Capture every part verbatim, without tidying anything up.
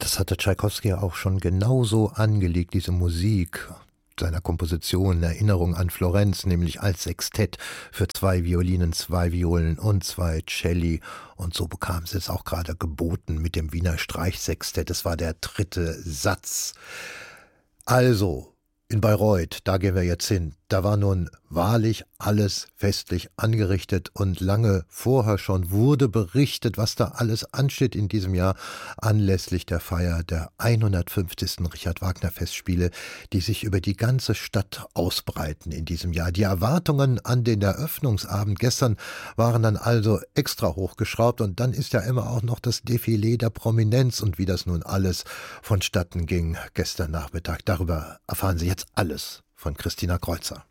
Das hatte Tschaikowski ja auch schon genauso angelegt, diese Musik seiner Komposition Erinnerung an Florenz, nämlich als Sextett für zwei Violinen, zwei Violen und zwei Celli. Und so bekam es jetzt auch gerade geboten mit dem Wiener Streichsextett. Es war der dritte Satz. Also, in Bayreuth, da gehen wir jetzt hin, da war nun wahrlich alles festlich angerichtet und lange vorher schon wurde berichtet, was da alles ansteht in diesem Jahr anlässlich der Feier der hundertfünfzigsten Richard Wagner Festspiele, die sich über die ganze Stadt ausbreiten in diesem Jahr. Die Erwartungen an den Eröffnungsabend gestern waren dann also extra hochgeschraubt und dann ist ja immer auch noch das Defilé der Prominenz und wie das nun alles vonstatten ging gestern Nachmittag. Darüber erfahren Sie jetzt alles von Christina Kreuzer.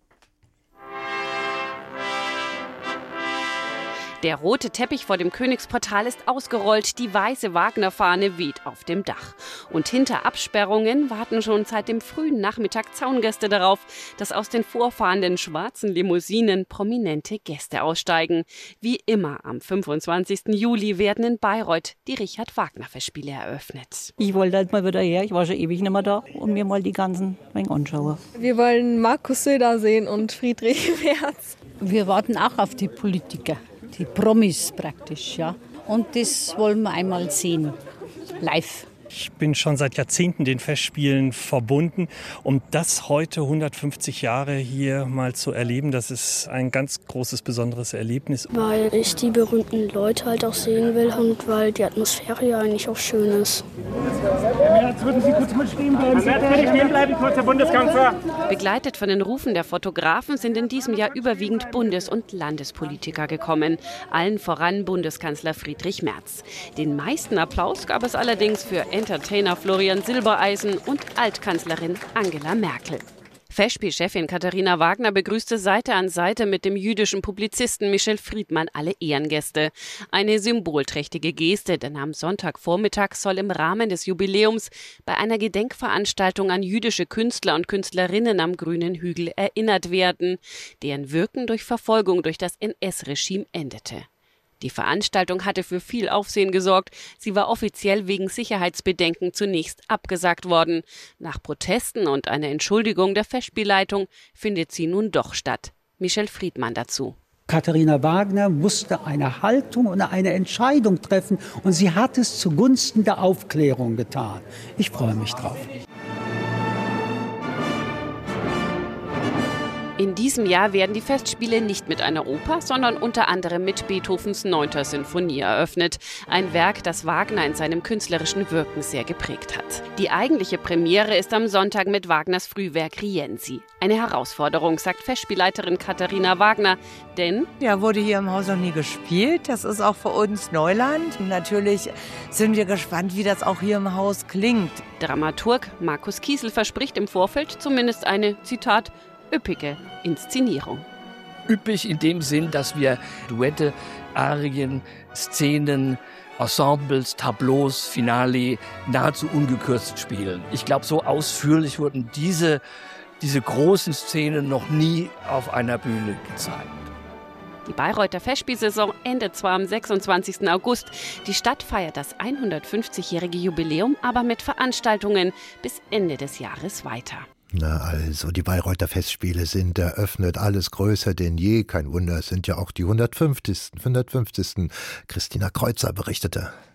Der rote Teppich vor dem Königsportal ist ausgerollt, die weiße Wagner-Fahne weht auf dem Dach. Und hinter Absperrungen warten schon seit dem frühen Nachmittag Zaungäste darauf, dass aus den vorfahrenden schwarzen Limousinen prominente Gäste aussteigen. Wie immer am fünfundzwanzigsten Juli werden in Bayreuth die Richard-Wagner-Festspiele eröffnet. Ich wollte halt mal wieder her, ich war schon ewig nicht mehr da und mir mal die ganzen Mengen anschauen. Wir wollen Markus Söder sehen und Friedrich Merz. Wir warten auch auf die Politiker. Die Promis praktisch, ja. Und das wollen wir einmal sehen, live. Ich bin schon seit Jahrzehnten den Festspielen verbunden. Um das heute hundertfünfzig Jahre hier mal zu erleben, das ist ein ganz großes, besonderes Erlebnis. Weil ich die berühmten Leute halt auch sehen will und weil die Atmosphäre ja eigentlich auch schön ist. Jetzt würden Sie kurz mal stehen bleiben. Herr Merz, stehen bleiben, kurz, Herr Bundeskanzler. Begleitet von den Rufen der Fotografen sind in diesem Jahr überwiegend Bundes- und Landespolitiker gekommen. Allen voran Bundeskanzler Friedrich Merz. Den meisten Applaus gab es allerdings für Entertainer Florian Silbereisen und Altkanzlerin Angela Merkel. Festspielchefin Katharina Wagner begrüßte Seite an Seite mit dem jüdischen Publizisten Michel Friedmann alle Ehrengäste. Eine symbolträchtige Geste, denn am Sonntagvormittag soll im Rahmen des Jubiläums bei einer Gedenkveranstaltung an jüdische Künstler und Künstlerinnen am Grünen Hügel erinnert werden, deren Wirken durch Verfolgung durch das N S-Regime endete. Die Veranstaltung hatte für viel Aufsehen gesorgt. Sie war offiziell wegen Sicherheitsbedenken zunächst abgesagt worden. Nach Protesten und einer Entschuldigung der Festspielleitung findet sie nun doch statt. Michel Friedmann dazu. Katharina Wagner musste eine Haltung und eine Entscheidung treffen und sie hat es zugunsten der Aufklärung getan. Ich freue mich drauf. In diesem Jahr werden die Festspiele nicht mit einer Oper, sondern unter anderem mit Beethovens neunter Sinfonie eröffnet. Ein Werk, das Wagner in seinem künstlerischen Wirken sehr geprägt hat. Die eigentliche Premiere ist am Sonntag mit Wagners Frühwerk Rienzi. Eine Herausforderung, sagt Festspielleiterin Katharina Wagner, denn ja, wurde hier im Haus noch nie gespielt. Das ist auch für uns Neuland. Natürlich sind wir gespannt, wie das auch hier im Haus klingt. Dramaturg Markus Kiesel verspricht im Vorfeld zumindest eine, Zitat, üppige Inszenierung. Üppig in dem Sinn, dass wir Duette, Arien, Szenen, Ensembles, Tableaus, Finale nahezu ungekürzt spielen. Ich glaube, so ausführlich wurden diese, diese großen Szenen noch nie auf einer Bühne gezeigt. Die Bayreuther Festspielsaison endet zwar am sechsundzwanzigsten August. Die Stadt feiert das hundertfünfzigjährige Jubiläum aber mit Veranstaltungen bis Ende des Jahres weiter. Na also, die Bayreuther Festspiele sind eröffnet, alles größer denn je. Kein Wunder, es sind ja auch die hundertfünfzigsten. hundertfünfzigsten Christina Kreuzer berichtete.